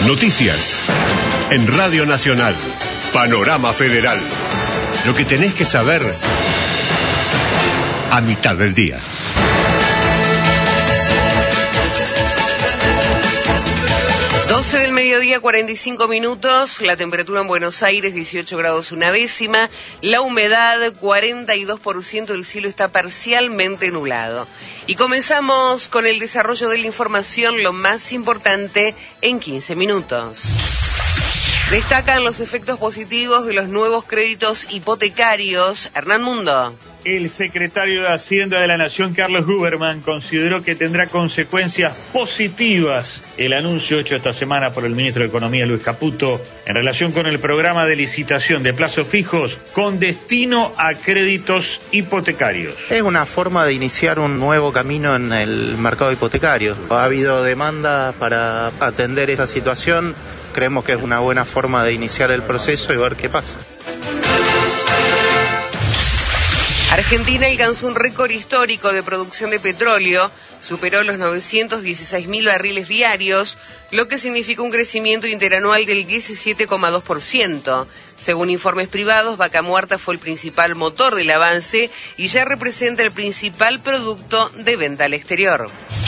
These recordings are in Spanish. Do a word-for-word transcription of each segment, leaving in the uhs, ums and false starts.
Noticias. En Radio Nacional. Panorama Federal. Lo que tenés que saber a mitad del día. doce del mediodía, cuarenta y cinco minutos, la temperatura en Buenos Aires dieciocho grados una décima, la humedad cuarenta y dos por ciento, el cielo está parcialmente nublado. Y comenzamos con el desarrollo de la información, lo más importante en quince minutos. Destacan los efectos positivos de los nuevos créditos hipotecarios. Hernán Mundo. El secretario de Hacienda de la Nación, Carlos Huberman, consideró que tendrá consecuencias positivas el anuncio hecho esta semana por el ministro de Economía, Luis Caputo, en relación con el programa de licitación de plazos fijos con destino a créditos hipotecarios. Es una forma de iniciar un nuevo camino en el mercado hipotecario. Ha habido demanda para atender esta situación. Creemos que es una buena forma de iniciar el proceso y ver qué pasa. Argentina alcanzó un récord histórico de producción de petróleo, superó los novecientos dieciséis mil barriles diarios, lo que significa un crecimiento interanual del diecisiete coma dos por ciento. Según informes privados, Vaca Muerta fue el principal motor del avance y ya representa el principal producto de venta al exterior.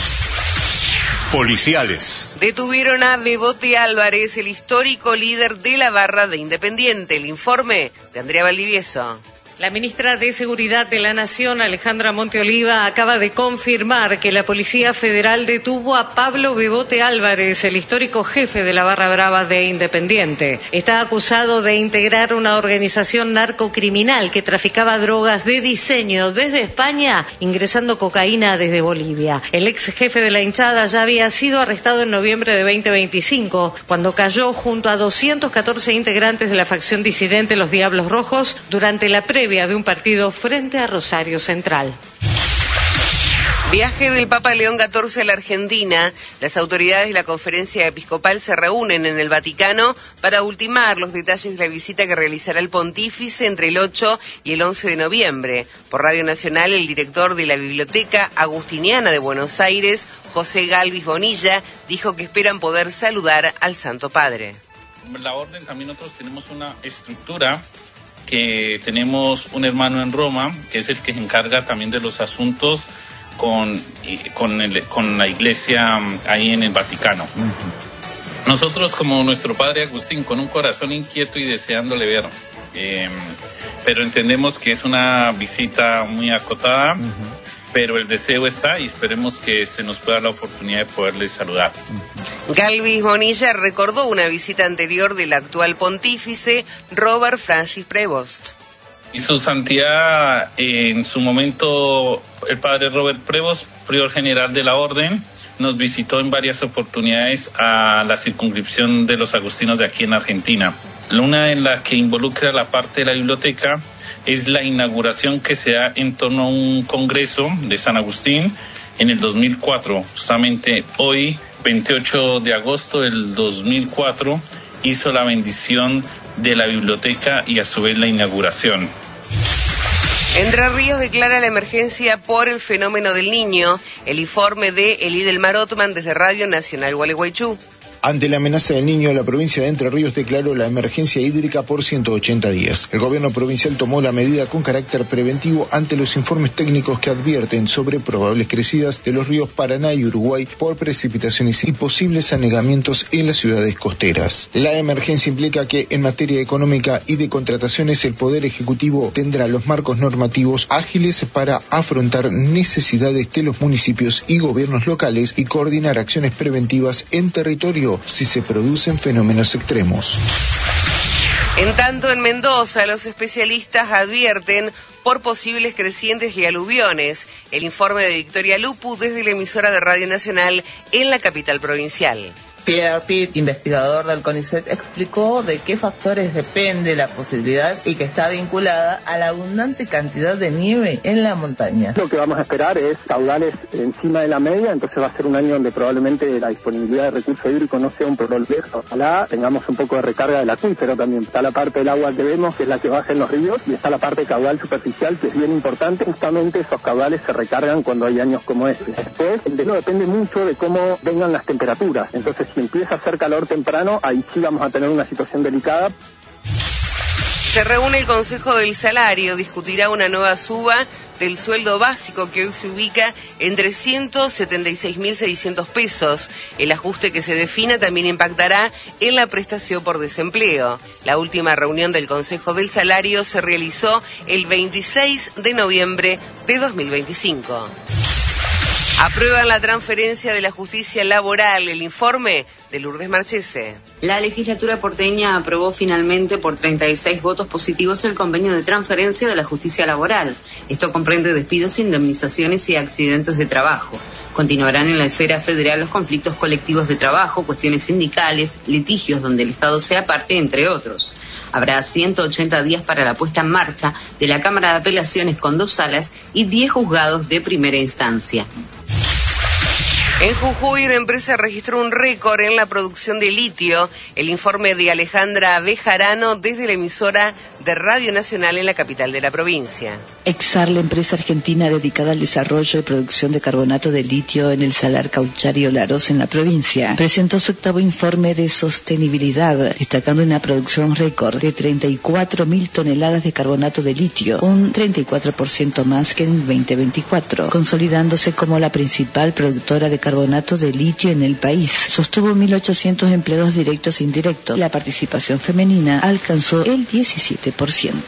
Policiales. Detuvieron a Bebote Álvarez, el histórico líder de la barra de Independiente. El informe de Andrea Valdivieso. La ministra de Seguridad de la Nación, Alejandra Monteoliva, acaba de confirmar que la Policía Federal detuvo a Pablo Bebote Álvarez, el histórico jefe de la barra brava de Independiente. Está acusado de integrar una organización narcocriminal que traficaba drogas de diseño desde España, ingresando cocaína desde Bolivia. El ex jefe de la hinchada ya había sido arrestado en noviembre de veinte veinticinco, cuando cayó junto a doscientos catorce integrantes de la facción disidente Los Diablos Rojos durante la pre de un partido frente a Rosario Central. Viaje del Papa León catorce a la Argentina. Las autoridades de la Conferencia Episcopal se reúnen en el Vaticano para ultimar los detalles de la visita que realizará el pontífice entre el ocho y el once de noviembre. Por Radio Nacional, el director de la Biblioteca Agustiniana de Buenos Aires, José Galvis Bonilla, dijo que esperan poder saludar al Santo Padre. La orden, también nosotros tenemos una estructura que tenemos un hermano en Roma, que es el que se encarga también de los asuntos con, con, el, con la iglesia ahí en el Vaticano. Uh-huh. Nosotros, como nuestro padre Agustín, con un corazón inquieto y deseándole ver, eh, pero entendemos que es una visita muy acotada, uh-huh. pero el deseo está y esperemos que se nos pueda dar la oportunidad de poderle saludar. Uh-huh. Galvis Bonilla recordó una visita anterior del actual pontífice, Robert Francis Prevost. Y su santidad, en su momento, el padre Robert Prevost, prior general de la orden, nos visitó en varias oportunidades a la circunscripción de los agustinos de aquí en Argentina. Una en la que involucra la parte de la biblioteca es la inauguración que se da en torno a un congreso de San Agustín en el dos mil cuatro. Justamente hoy, veintiocho de agosto del dos mil cuatro, hizo la bendición de la biblioteca y a su vez la inauguración. Entre Ríos declara la emergencia por el fenómeno del Niño. El informe de Elidelmar Ottman desde Radio Nacional Gualeguaychú. Ante la amenaza del Niño, la provincia de Entre Ríos declaró la emergencia hídrica por ciento ochenta días. El gobierno provincial tomó la medida con carácter preventivo ante los informes técnicos que advierten sobre probables crecidas de los ríos Paraná y Uruguay por precipitaciones y posibles anegamientos en las ciudades costeras. La emergencia implica que en materia económica y de contrataciones el Poder Ejecutivo tendrá los marcos normativos ágiles para afrontar necesidades de los municipios y gobiernos locales y coordinar acciones preventivas en territorio si se producen fenómenos extremos. En tanto, en Mendoza, los especialistas advierten por posibles crecientes y aluviones. El informe de Victoria Lupu desde la emisora de Radio Nacional en la capital provincial. Pierre Pitt, investigador del CONICET, explicó de qué factores depende la posibilidad y que está vinculada a la abundante cantidad de nieve en la montaña. Lo que vamos a esperar es caudales encima de la media, entonces va a ser un año donde probablemente la disponibilidad de recursos hídricos no sea un problema. Ojalá tengamos un poco de recarga del acuífero también. Está la parte del agua que vemos, que es la que baja en los ríos, y está la parte caudal superficial, que es bien importante. Justamente esos caudales se recargan cuando hay años como este. Después, el deshielo depende mucho de cómo vengan las temperaturas. Entonces, Si empieza a hacer calor temprano, ahí sí vamos a tener una situación delicada. Se reúne el Consejo del Salario, discutirá una nueva suba del sueldo básico que hoy se ubica en trescientos setenta y seis mil seiscientos pesos. El ajuste que se defina también impactará en la prestación por desempleo. La última reunión del Consejo del Salario se realizó el veintiséis de noviembre de dos mil veinticinco. Aprueban la transferencia de la justicia laboral. El informe de Lourdes Marchese. La legislatura porteña aprobó finalmente por treinta y seis votos positivos el convenio de transferencia de la justicia laboral. Esto comprende despidos, indemnizaciones y accidentes de trabajo. Continuarán en la esfera federal los conflictos colectivos de trabajo, cuestiones sindicales, litigios donde el Estado sea parte, entre otros. Habrá ciento ochenta días para la puesta en marcha de la Cámara de Apelaciones con dos salas y diez juzgados de primera instancia. En Jujuy, una empresa registró un récord en la producción de litio. El informe de Alejandra Bejarano desde la emisora de Radio Nacional en la capital de la provincia. Exar, la empresa argentina dedicada al desarrollo y producción de carbonato de litio en el Salar Cauchari Olaroz en la provincia, presentó su octavo informe de sostenibilidad, destacando una producción récord de treinta y cuatro mil toneladas de carbonato de litio, un treinta y cuatro por ciento más que en veinte veinticuatro, consolidándose como la principal productora de carbonato de litio en el país. Sostuvo mil ochocientos empleados directos e indirectos. La participación femenina alcanzó el diecisiete por ciento.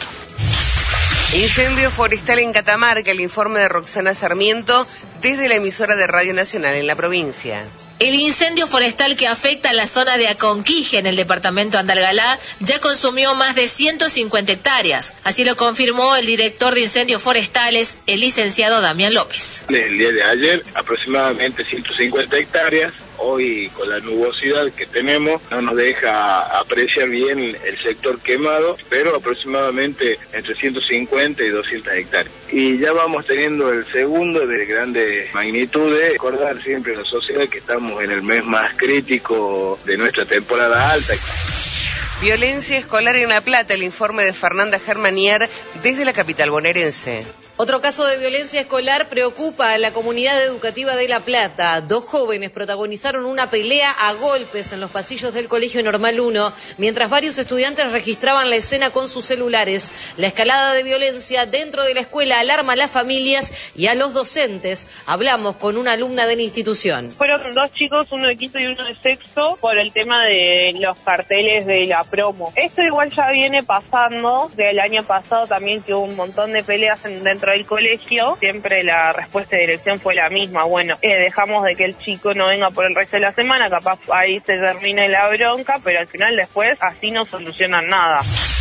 Incendio forestal en Catamarca, el informe de Roxana Sarmiento desde la emisora de Radio Nacional en la provincia. El incendio forestal que afecta a la zona de Aconquije en el departamento Andalgalá ya consumió más de ciento cincuenta hectáreas. Así lo confirmó el director de incendios forestales, el licenciado Damián López. El día de ayer aproximadamente ciento cincuenta hectáreas. Hoy con la nubosidad que tenemos no nos deja apreciar bien el sector quemado, pero aproximadamente entre ciento cincuenta y doscientas hectáreas. Y ya vamos teniendo el segundo de grandes magnitudes. Recordar siempre en la sociedad que estamos en el mes más crítico de nuestra temporada alta. Violencia escolar en La Plata, el informe de Fernanda Germanier desde la capital bonaerense. Otro caso de violencia escolar preocupa a la comunidad educativa de La Plata. Dos jóvenes protagonizaron una pelea a golpes en los pasillos del Colegio Normal uno, mientras varios estudiantes registraban la escena con sus celulares. La escalada de violencia dentro de la escuela alarma a las familias y a los docentes. Hablamos con una alumna de la institución. Fueron dos chicos, uno de quinto y uno de sexto, por el tema de los carteles de la promo. Esto igual ya viene pasando del año pasado también, que hubo un montón de peleas en, dentro del colegio. Siempre la respuesta de dirección fue la misma. Bueno, eh, dejamos de que el chico no venga por el resto de la semana, capaz ahí se termine la bronca, pero al final después así no solucionan nada.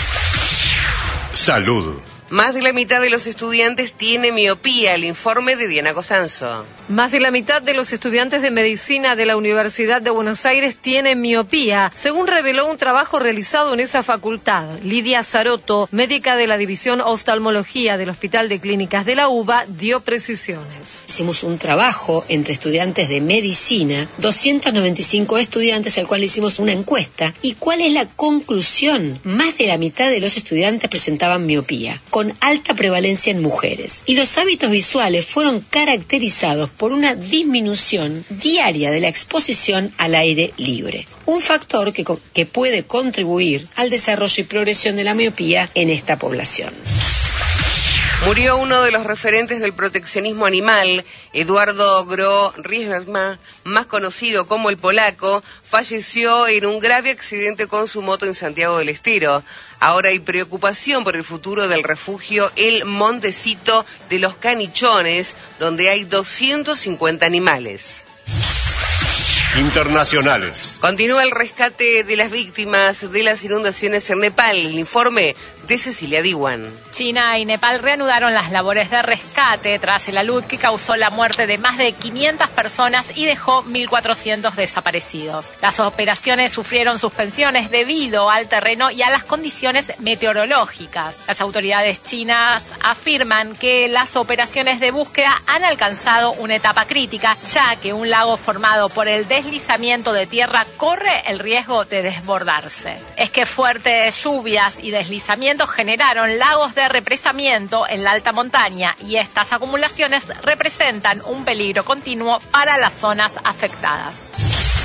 Salud. Más de la mitad de los estudiantes tiene miopía, el informe de Diana Costanzo. Más de la mitad de los estudiantes de medicina de la Universidad de Buenos Aires tienen miopía, según reveló un trabajo realizado en esa facultad. Lidia Zaroto, médica de la División Oftalmología del Hospital de Clínicas de la UBA, dio precisiones. Hicimos un trabajo entre estudiantes de medicina, doscientos noventa y cinco estudiantes, al cual hicimos una encuesta. ¿Y cuál es la conclusión? Más de la mitad de los estudiantes presentaban miopía, con alta prevalencia en mujeres. Y los hábitos visuales fueron caracterizados por una disminución diaria de la exposición al aire libre. Un factor que, que puede contribuir al desarrollo y progresión de la miopía en esta población. Murió uno de los referentes del proteccionismo animal, Eduardo Gro Riesbergman, más conocido como el Polaco, falleció en un grave accidente con su moto en Santiago del Estero. Ahora hay preocupación por el futuro del refugio El Montecito de los Canichones, donde hay doscientos cincuenta animales. Internacionales. Continúa el rescate de las víctimas de las inundaciones en Nepal. El informe de Cecilia Diwan. China y Nepal reanudaron las labores de rescate tras el alud que causó la muerte de más de quinientas personas y dejó mil cuatrocientos desaparecidos. Las operaciones sufrieron suspensiones debido al terreno y a las condiciones meteorológicas. Las autoridades chinas afirman que las operaciones de búsqueda han alcanzado una etapa crítica, ya que un lago formado por el deslizamiento de tierra corre el riesgo de desbordarse. Es que fuertes lluvias y deslizamientos generaron lagos de represamiento en la alta montaña y estas acumulaciones representan un peligro continuo para las zonas afectadas.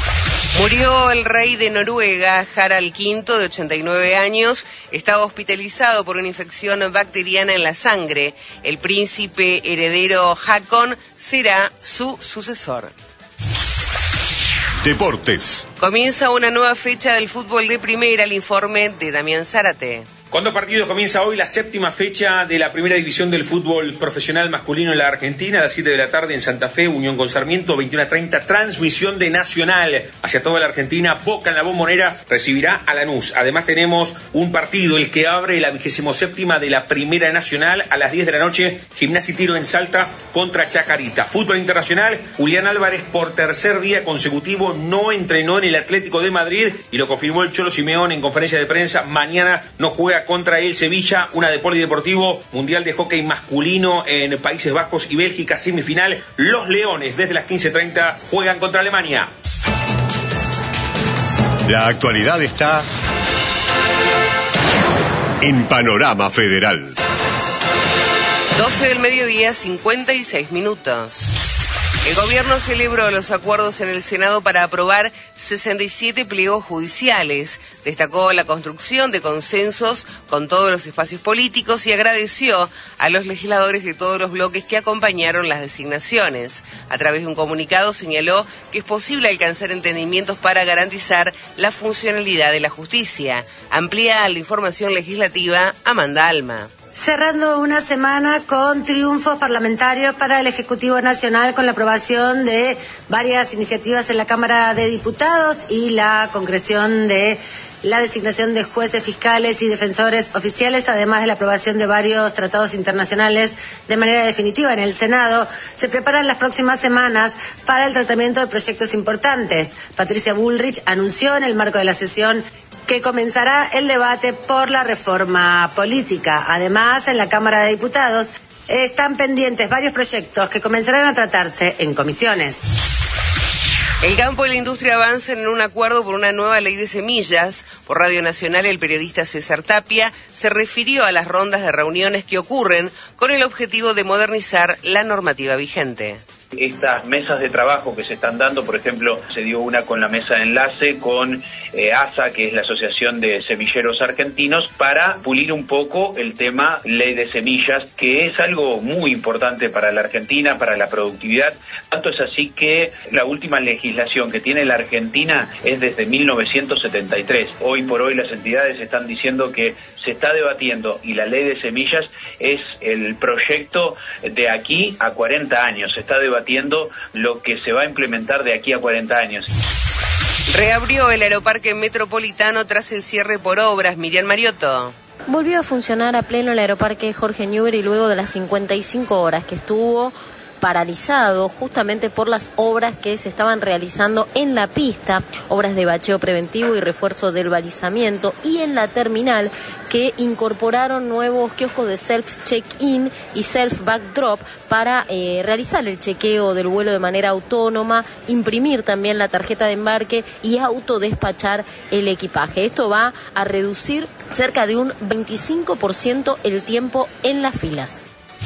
Murió el rey de Noruega, Harald quinto, de ochenta y nueve años. Estaba hospitalizado por una infección bacteriana en la sangre. El príncipe heredero Haakon será su sucesor. Deportes. Comienza una nueva fecha del fútbol de primera, el informe de Damián Zárate. Con dos partidos comienza hoy la séptima fecha de la primera división del fútbol profesional masculino en la Argentina. A las siete de la tarde en Santa Fe, Unión con Sarmiento, veintiuno treinta, transmisión de Nacional hacia toda la Argentina. Boca en la Bombonera recibirá a Lanús. Además tenemos un partido, el que abre la vigésimo séptima de la Primera Nacional a las diez de la noche. Gimnasia y Tiro en Salta contra Chacarita. Fútbol internacional, Julián Álvarez por tercer día consecutivo no entrenó en el Atlético de Madrid y lo confirmó el Cholo Simeone en conferencia de prensa. Mañana no juega contra el Sevilla, una de polideportivo, Mundial de Hockey masculino en Países Bajos y Bélgica, semifinal. Los Leones desde las quince treinta juegan contra Alemania. La actualidad está en Panorama Federal. doce del mediodía, cincuenta y seis minutos. El gobierno celebró los acuerdos en el Senado para aprobar sesenta y siete pliegos judiciales. Destacó la construcción de consensos con todos los espacios políticos y agradeció a los legisladores de todos los bloques que acompañaron las designaciones. A través de un comunicado señaló que es posible alcanzar entendimientos para garantizar la funcionalidad de la justicia. Amplía la información legislativa Amanda Alma. Cerrando una semana con triunfos parlamentarios para el Ejecutivo Nacional con la aprobación de varias iniciativas en la Cámara de Diputados y la concreción de la designación de jueces, fiscales y defensores oficiales, además de la aprobación de varios tratados internacionales de manera definitiva en el Senado. Se preparan las próximas semanas para el tratamiento de proyectos importantes. Patricia Bullrich anunció en el marco de la sesión que comenzará el debate por la reforma política. Además, en la Cámara de Diputados están pendientes varios proyectos que comenzarán a tratarse en comisiones. El campo y la industria avanzan en un acuerdo por una nueva ley de semillas. Por Radio Nacional, el periodista César Tapia se refirió a las rondas de reuniones que ocurren con el objetivo de modernizar la normativa vigente. Estas mesas de trabajo que se están dando, por ejemplo, se dio una con la mesa de enlace con eh, A S A, que es la Asociación de Semilleros Argentinos, para pulir un poco el tema ley de semillas, que es algo muy importante para la Argentina, para la productividad. Tanto es así que la última legislación que tiene la Argentina es desde mil novecientos setenta y tres. Hoy por hoy las entidades están diciendo que se está debatiendo y la ley de semillas es el proyecto de aquí a cuarenta años. Se está debatiendo lo que se va a implementar de aquí a cuarenta años. Reabrió el aeroparque metropolitano tras el cierre por obras. Miriam Mariotto. Volvió a funcionar a pleno el aeroparque Jorge Newbery luego de las cincuenta y cinco horas que estuvo paralizado justamente por las obras que se estaban realizando en la pista, obras de bacheo preventivo y refuerzo del balizamiento, y en la terminal, que incorporaron nuevos kioscos de self-check-in y self-backdrop para eh, realizar el chequeo del vuelo de manera autónoma, imprimir también la tarjeta de embarque y autodespachar el equipaje. Esto va a reducir cerca de un veinticinco por ciento el tiempo en las filas.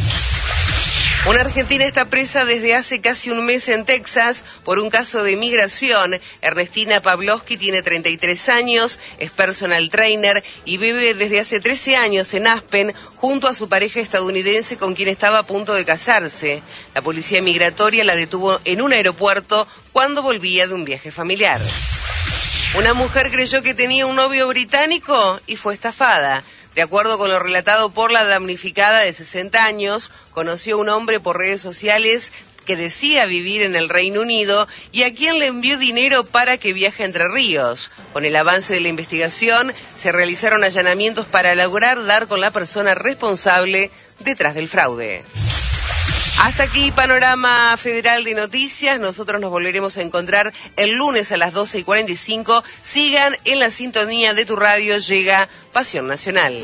Una argentina está presa desde hace casi un mes en Texas por un caso de migración. Ernestina Pavlovsky tiene treinta y tres años, es personal trainer y vive desde hace trece años en Aspen junto a su pareja estadounidense con quien estaba a punto de casarse. La policía migratoria la detuvo en un aeropuerto cuando volvía de un viaje familiar. Una mujer creyó que tenía un novio británico y fue estafada. De acuerdo con lo relatado por la damnificada de sesenta años, conoció a un hombre por redes sociales que decía vivir en el Reino Unido y a quien le envió dinero para que viaje a Entre Ríos. Con el avance de la investigación, se realizaron allanamientos para lograr dar con la persona responsable detrás del fraude. Hasta aquí Panorama Federal de Noticias. Nosotros nos volveremos a encontrar el lunes a las doce y cuarenta y cinco. Sigan en la sintonía de tu radio. Llega Pasión Nacional.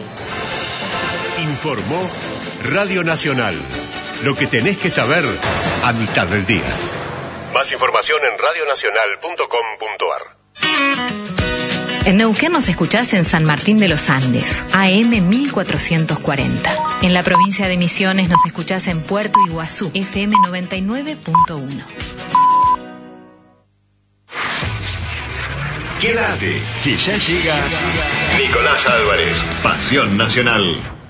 Informó Radio Nacional. Lo que tenés que saber a mitad del día. Más información en radio nacional punto com punto a r. En Neuquén nos escuchás en San Martín de los Andes, A M mil cuatrocientos cuarenta. En la provincia de Misiones nos escuchás en Puerto Iguazú, F M noventa y nueve punto uno. Quédate, que ya llega Nicolás Álvarez, Pasión Nacional.